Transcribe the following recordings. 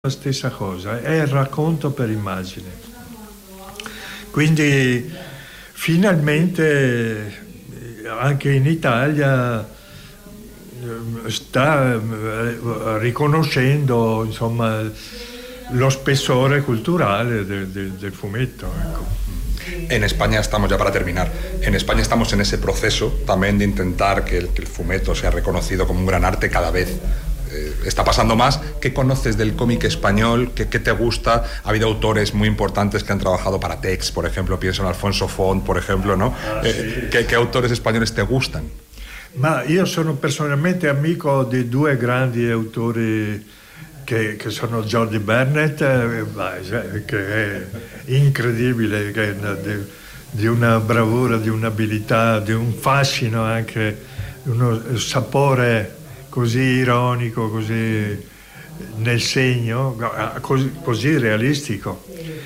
la stessa cosa, è il racconto per immagine. Quindi finalmente anche in Italia sta riconoscendo, insomma, lo spessore culturale del fumetto, ecco. En España estamos, ya para terminar, en España estamos en ese proceso también de intentar que el fumeto sea reconocido como un gran arte cada vez. Está pasando más. ¿Qué conoces del cómic español? ¿Qué te gusta? Ha habido autores muy importantes que han trabajado para Tex, por ejemplo, pienso en Alfonso Font, por ejemplo, ¿no? Sì. ¿Qué autores españoles te gustan? Ma io sono personalmente amico di due grandi autori che sono Jordi Bernett, che è incredibile, che è di una bravura, di un'abilità, di un fascino anche, uno sapore così ironico, così nel segno, così realistico.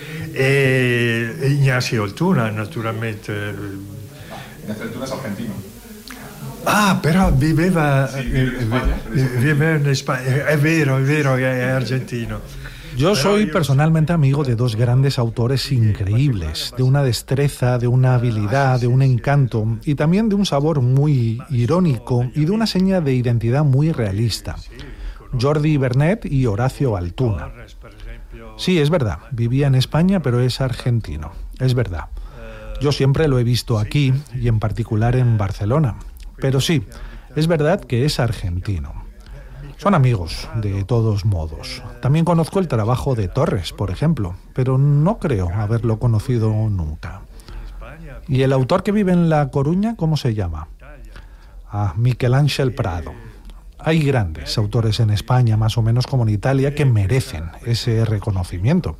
E Ignacio Oltuna, naturalmente. Ignacio Oltuna es argentino. Ah, però viveva en España. È vero che è argentino. Yo soy personalmente amigo de dos grandes autores increíbles, de una destreza, de una habilidad, de un encanto y también de un sabor muy irónico y de una seña de identidad muy realista. Jordi Bernett y Horacio Altuna. Sí, es verdad, vivía en España, pero es argentino, es verdad. Yo siempre lo he visto aquí y en particular en Barcelona. Pero sí, es verdad que es argentino. Son amigos, de todos modos. También conozco el trabajo de Torres, por ejemplo, pero no creo haberlo conocido nunca. ¿Y el autor que vive en La Coruña, cómo se llama? Ah, Miquel Ángel Prado. Hay grandes autores en España, más o menos como en Italia, que merecen ese reconocimiento.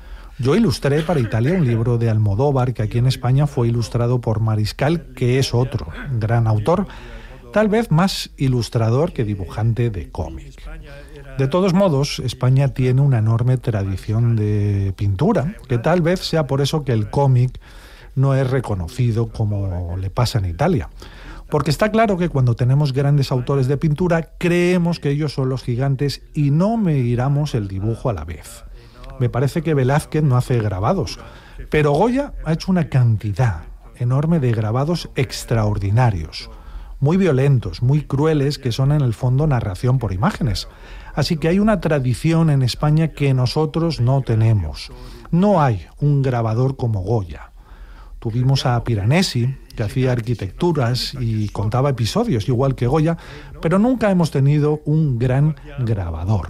Yo ilustré para Italia un libro de Almodóvar que aquí en España fue ilustrado por Mariscal, que es otro gran autor, tal vez más ilustrador que dibujante de cómic. De todos modos, España tiene una enorme tradición de pintura, que tal vez sea por eso que el cómic no es reconocido como le pasa en Italia. Porque está claro que cuando tenemos grandes autores de pintura, creemos que ellos son los gigantes y no miramos el dibujo a la vez. Me parece que Velázquez no hace grabados, pero Goya ha hecho una cantidad enorme de grabados extraordinarios, muy violentos, muy crueles, que son en el fondo narración por imágenes. Así que hay una tradición en España que nosotros no tenemos. No hay un grabador como Goya. Tuvimos a Piranesi, que hacía arquitecturas y contaba episodios, igual que Goya, pero nunca hemos tenido un gran grabador.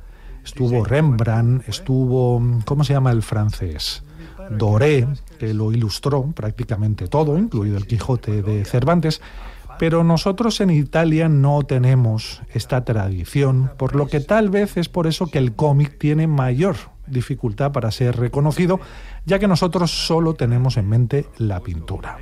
Estuvo Rembrandt, estuvo, ¿cómo se llama el francés? Doré, que lo ilustró prácticamente todo, incluido el Quijote de Cervantes, pero nosotros en Italia no tenemos esta tradición, por lo que tal vez es por eso que el cómic tiene mayor dificultad para ser reconocido, ya que nosotros solo tenemos en mente la pintura.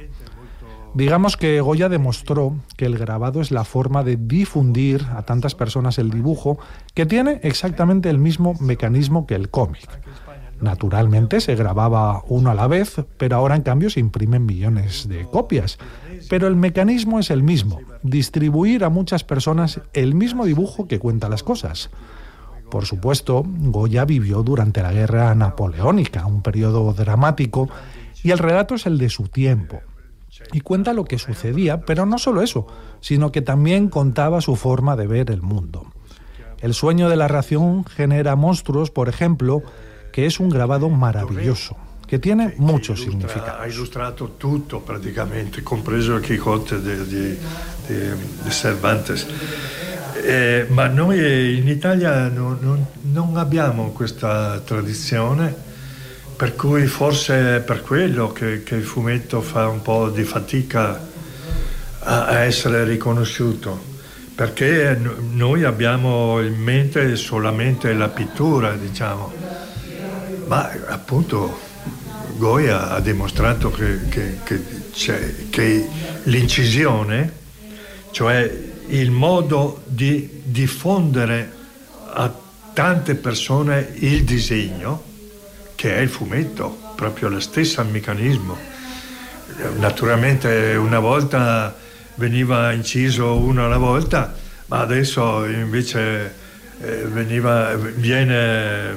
Digamos que Goya demostró que el grabado es la forma de difundir a tantas personas el dibujo, que tiene exactamente el mismo mecanismo que el cómic. Naturalmente se grababa uno a la vez, pero ahora en cambio se imprimen millones de copias. Pero el mecanismo es el mismo, distribuir a muchas personas el mismo dibujo que cuenta las cosas. Por supuesto, Goya vivió durante la Guerra Napoleónica, un periodo dramático, y el relato es el de su tiempo. Y cuenta lo que sucedía, pero no solo eso, sino que también contaba su forma de ver el mundo. El sueño de la ración genera monstruos, por ejemplo, que es un grabado maravilloso, que tiene muchos significados. Ha illustrato tutto praticamente, compreso il Quijote di Cervantes. Ma noi in Italia non abbiamo questa tradizione, per cui forse è per quello che il fumetto fa un po' di fatica a essere riconosciuto, perché noi abbiamo in mente solamente la pittura, diciamo. Ma appunto Goya ha dimostrato che l'incisione, cioè il modo di diffondere a tante persone il disegno, che è il fumetto, proprio lo stesso meccanismo. Naturalmente una volta veniva inciso uno alla volta, ma adesso invece viene